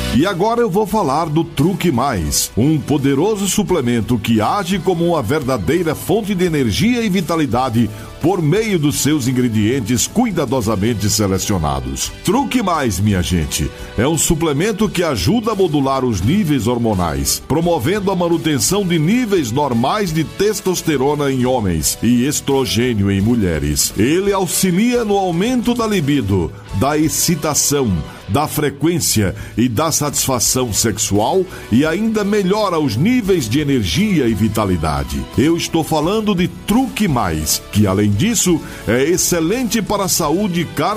E agora eu vou falar do Truque Mais, um poderoso suplemento que age como uma verdadeira fonte de energia e vitalidade por meio dos seus ingredientes cuidadosamente selecionados. Truque Mais, minha gente, é um suplemento que ajuda a modular os níveis hormonais, promovendo a manutenção de níveis normais de testosterona em homens e estrogênio em mulheres. Ele auxilia no aumento da libido, da excitação, da frequência e da satisfação sexual e ainda melhora os níveis de energia e vitalidade. Eu estou falando de Truque Mais, que além disso é excelente para a saúde cardiovascular